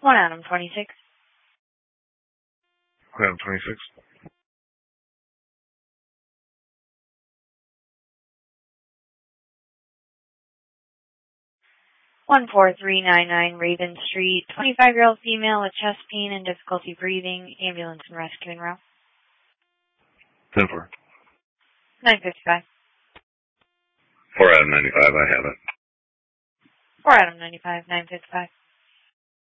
1 Adam 26. 1 Adam 26. 14399 Raven Street. 25-year-old female with chest pain and difficulty breathing. Ambulance and rescue en route. 10-4. 955. 4 Adam 95. I have it. 4 Adam 95. 955.